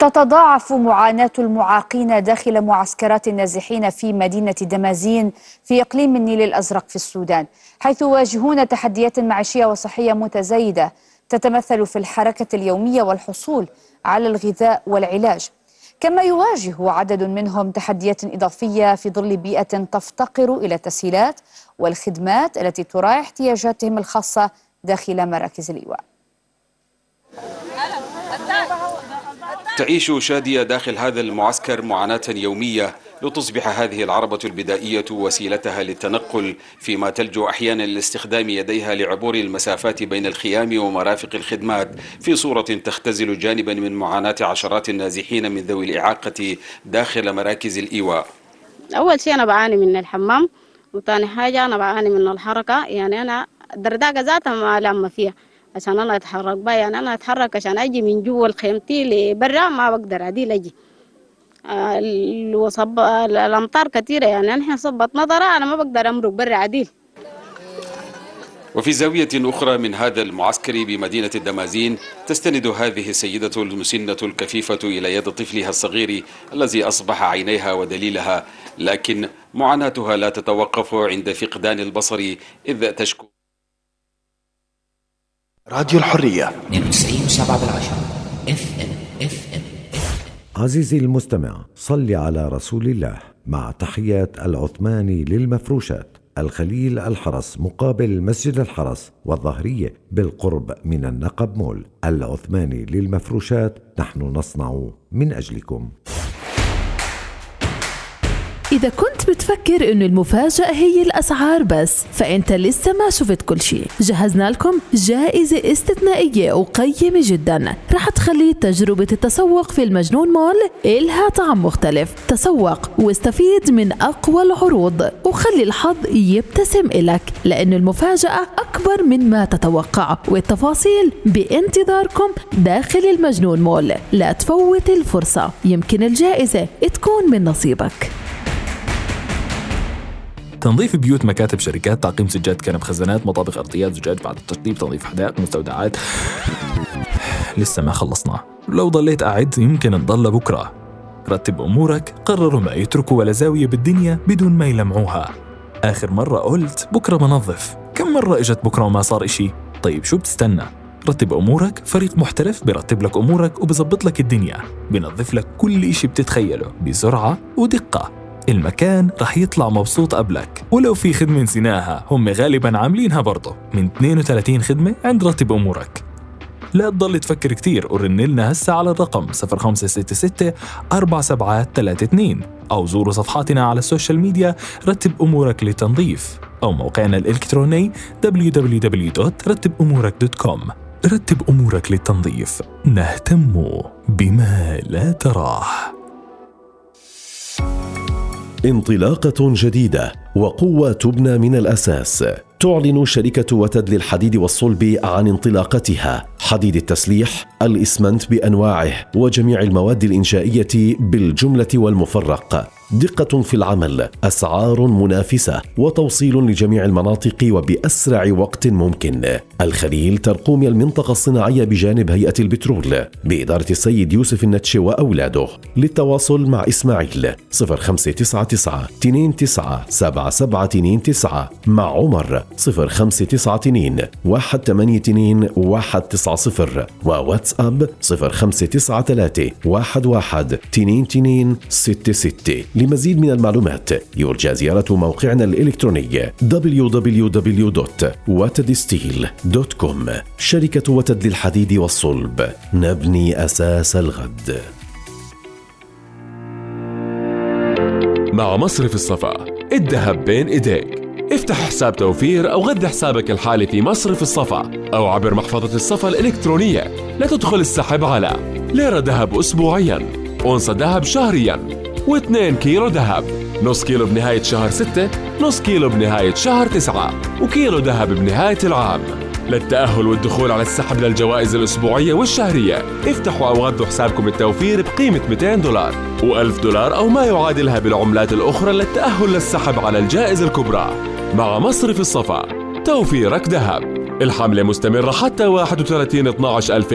تتضاعف معاناة المعاقين داخل معسكرات النازحين في مدينة دمازين في إقليم النيل الأزرق في السودان، حيث يواجهون تحديات معيشية وصحية متزايدة تتمثل في الحركة اليومية والحصول على الغذاء والعلاج، كما يواجه عدد منهم تحديات إضافية في ظل بيئة تفتقر إلى التسهيلات والخدمات التي تراعي احتياجاتهم الخاصة داخل مراكز الإيواء. تعيش شادية داخل هذا المعسكر معاناة يومية لتصبح هذه العربة البدائية وسيلتها للتنقل، فيما تلجو أحيانا لاستخدام يديها لعبور المسافات بين الخيام ومرافق الخدمات، في صورة تختزل جانبا من معاناة عشرات النازحين من ذوي الإعاقة داخل مراكز الإيواء. أول شيء أنا بعاني من الحمام، وثاني حاجة أنا بعاني من الحركة، يعني أنا الدرداقة ذاتها ما لما فيها عشان أنا أتحرك بها، يعني أنا أتحرك عشان أجي من جوا الخيمتي لبرا ما بقدر عديل أجي. الأمطار كثيرة، يعني نحن صبت نظرة أنا ما بقدر أمرق برا عديل. وفي زاوية أخرى من هذا المعسكر بمدينة دمازين تستند هذه السيدة المسنة الكفيفة إلى يد طفلها الصغير الذي أصبح عينيها ودليلها، لكن معاناتها لا تتوقف عند فقدان البصر، إذ تشكو. راديو الحرية 92.7 FM. عزيزي المستمع، صل على رسول الله. مع تحيات العثماني للمفروشات، الخليل الحرس مقابل مسجد الحرس والظهرية بالقرب من النقب مول. العثماني للمفروشات، نحن نصنع من أجلكم. إذا كنت بتفكر إنه المفاجأة هي الأسعار بس، فأنت لسه ما شفت كل شيء. جهزنا لكم جائزة استثنائية وقيمة جدا رح تخلي تجربة التسوق في المجنون مول إلها طعم مختلف. تسوق واستفيد من أقوى العروض وخلي الحظ يبتسم إلك، لأن المفاجأة أكبر من ما تتوقع، والتفاصيل بانتظاركم داخل المجنون مول. لا تفوت الفرصة، يمكن الجائزة تكون من نصيبك. تنظيف بيوت، مكاتب، شركات، تعقيم سجاد، كنب، خزانات، مطابخ، أرضيات، زجاج بعد التشطيب، تنظيف حدائق، مستودعات. لسه ما خلصنا، لو ضليت قاعد يمكن نضل بكرة. رتب أمورك، قرروا ما يتركوا ولا زاوية بالدنيا بدون ما يلمعوها. آخر مرة قلت بكرة بنظف، كم مرة إجت بكرة وما صار إشي؟ طيب شو بتستنى؟ رتب أمورك، فريق محترف برتب لك أمورك وبزبط لك الدنيا، بنظف لك كل إشي بتتخيله بسرعة ودقة. المكان رح يطلع مبسوط قبلك، ولو في خدمة نسيناها هم غالباً عاملينها برضه، من 32 خدمة عند رتب أمورك. لا تضل تفكر كتير ورن لنا هسه على الرقم 0566-4732، أو زوروا صفحاتنا على السوشيال ميديا رتب أمورك للتنظيف، أو موقعنا الإلكتروني www.rattibumurek.com. رتب أمورك للتنظيف، نهتم بما لا تراه. انطلاقة جديدة وقوة تبنى من الأساس. تعلن شركة وتد للحديد والصلب عن انطلاقتها، حديد التسليح، الإسمنت بأنواعه وجميع المواد الإنشائية بالجملة والمفرق. دقة في العمل، أسعار منافسة، وتوصيل لجميع المناطق وبأسرع وقت ممكن. الخليل ترقوم المنطقة الصناعية بجانب هيئة البترول بإدارة السيد يوسف النتشي وأولاده. للتواصل مع إسماعيل 0599-297729، مع عمر 0592-182-190، وواتساب 0593-11-2266. لمزيد من المعلومات يرجى زيارة موقعنا الإلكتروني www.watedsteel.com. شركة وتد للحديد والصلب، نبني أساس الغد. مع مصرف الصفا، الذهب بين إيديك. افتح حساب توفير أو غذي حسابك الحالي في مصرف الصفا، أو عبر محفظة الصفا الإلكترونية لتدخل السحب على ليرة ذهب أسبوعياً، أونصة ذهب شهرياً، و2 كيلو ذهب، نص كيلو بنهاية شهر 6، نص كيلو بنهاية شهر 9، وكيلو ذهب بنهاية العام. للتأهل والدخول على السحب للجوائز الأسبوعية والشهرية، افتحوا أو غذوا حسابكم التوفير بقيمة $200 و$1000 أو ما يعادلها بالعملات الأخرى للتأهل للسحب على الجائزة الكبرى. مع مصرف الصفا، توفيرك ذهب. الحملة مستمرة حتى 31/12/2020.